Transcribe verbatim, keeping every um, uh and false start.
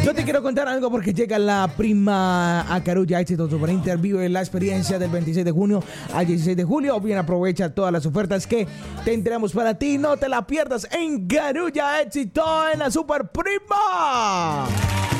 Yo te quiero contar algo porque llega la prima a Carulla Éxito Super Inter. Vive la experiencia del veintiséis de junio al dieciséis de julio. Bien, aprovecha todas las ofertas que tendremos para ti. No te la pierdas en Carulla Éxito en la Super Prima.